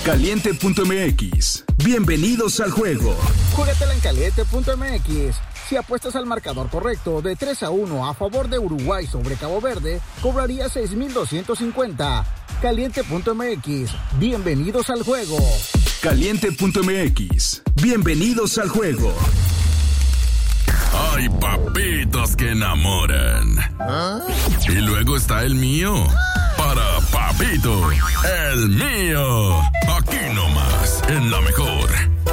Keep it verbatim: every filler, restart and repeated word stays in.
Caliente punto m x. Bienvenidos al juego. Júgatela en Caliente punto m x. Si apuestas al marcador correcto de tres a uno a favor de Uruguay sobre Cabo Verde, cobrarías seis mil doscientos cincuenta. Caliente punto m x. Bienvenidos al juego. Caliente punto m x. Bienvenidos al juego. Hay papitos que enamoran. ¿Ah? Y luego está el mío. Para Papito, el mío. Aquí nomás, en la mejor.